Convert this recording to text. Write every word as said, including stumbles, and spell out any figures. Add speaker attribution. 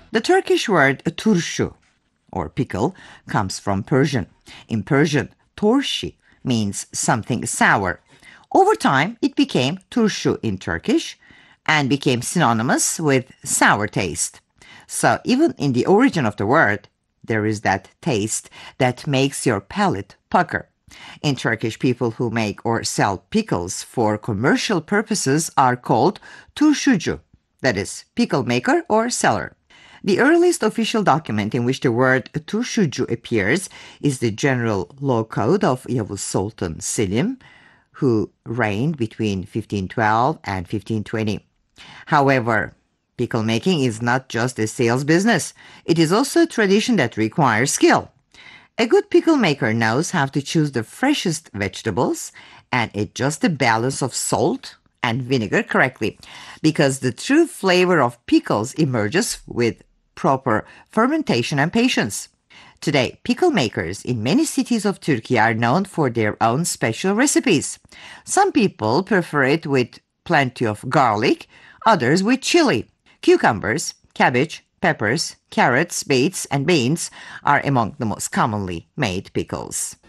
Speaker 1: The Turkish word turşu, or pickle, comes from Persian. In Persian, torshi means something sour. Over time, it became turşu in Turkish and became synonymous with sour taste. So even in the origin of the word, there is that taste that makes your palate pucker. In Turkish, people who make or sell pickles for commercial purposes are called turşucu, that is, pickle maker or seller. The earliest official document in which the word turşucu appears is the General Law Code of Yavuz Sultan Selim, who reigned between fifteen twelve and fifteen twenty. However, pickle making is not just a sales business. It is also a tradition that requires skill. A good pickle maker knows how to choose the freshest vegetables and adjust the balance of salt and vinegar correctly, because the true flavor of pickles emerges with proper fermentation and patience. Today, pickle makers in many cities of Turkey are known for their own special recipes. Some people prefer it with plenty of garlic, others with chili. Cucumbers, cabbage, peppers, carrots, beets, and beans are among the most commonly made pickles.